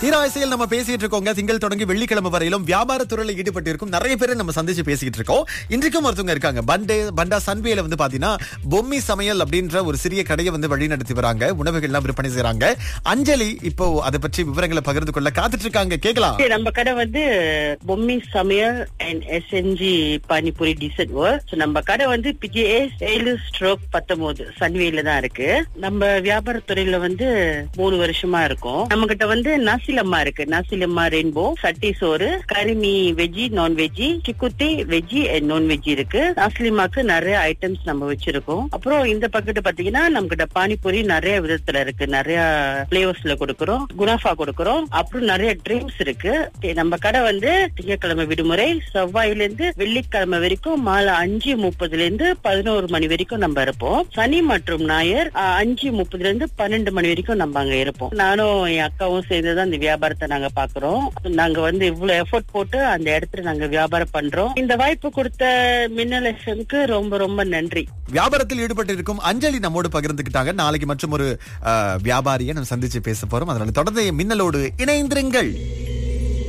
தீராசையில் நம்ம பேசிட்டு இருக்கோங்க. திங்கள் தொடங்கி வெள்ளிக்கிழமை வரையிலும் வியாபார துறையில ஈடுபட்டு இருக்கும் நிறைய பேரை நம்ம சந்திச்சு பேசிட்டு இருக்கோம். இன்றைக்கும் ஒருத்தவங்க இருக்காங்க. பண்டா சன்வேல வந்து பாத்தீங்கன்னா பொம்மி சமையல் அப்படின்ற ஒரு சிறிய கடையை வந்து வழி நடத்தி வராங்க. உணவுகள் எல்லாம் விற்பனை செய்யறாங்க. அஞ்சலி இப்போ அதை பற்றி விவரங்களை பகிர்ந்து கொள்ள காத்துட்டு இருக்காங்க. கேட்கலாம். நம்ம கடை வந்து பொம்மி சமையல் and SNG panipuri descent world. நம்ம கடை வந்து பிஜிஎஸ் 7/19 சன்வேல தான் இருக்கு. நம்ம வியாபாரத்துறையில வந்து 3 வருஷமா இருக்கும். நம்ம கிட்ட வந்து நாசிலம்மா இருக்கு. நாசிலம்மா ரெயின்போ, சட்டி சோறு, கரிமி வெஜ்ஜி, நான் வெஜ்ஜி, சிக்குத்தி வெஜ்ஜி அண்ட் நான் வெஜ்ஜி இருக்கு. நாசிலிமாக்கு நிறைய ஐட்டம்ஸ் நம்ம வச்சிருக்கோம். அப்புறம் இந்த பக்கெட் பாத்தீங்கன்னா நம்ம கிட்ட பானிபூரி நிறைய விதத்துல இருக்கு. நிறைய பிளேவர்ஸ்ல கொடுக்கறோம். குனாஃபா கொடுக்கறோம். அப்புறம் நிறைய ட்ரிங்க்ஸ் இருக்கு. நம்ம கடை வந்து திங்கட்கிழமை விடுமுறை, செவ்வாயில இருந்து வெள்ளிக்கிழமை வரைக்கும் மாலை 5:30 இருந்து 11 மணி வரைக்கும் நம்ம இருப்போம். சனி மற்றும் ஞாயிறு 5:30 இருந்து 12 மணி வரைக்கும் நம்ம அங்க இருப்போம். நானும் என் அக்காவும் சேர்ந்துதான் இந்த வியாபாரத்தை நாங்க பாக்குறோம். நாங்க வந்து இவ்வளவு எஃபோர்ட் போட்டு அந்த இடத்துல நாங்க வியாபாரம் பண்றோம். இந்த வாய்ப்பு கொடுத்த மின்னல் எஃப்எம்க்கு ரொம்ப ரொம்ப நன்றி. வியாபாரத்தில் ஈடுபட்டு இருக்கும் அஞ்சலி நம்மோடு பகிர்ந்துக்கிட்டாங்க. நாளைக்கு மற்றும் ஒரு வியாபாரியை நம்ம சந்திச்சு பேச போறோம். அதனால தொடர்ந்து மின்னலோடு இணைந்திருங்கள்.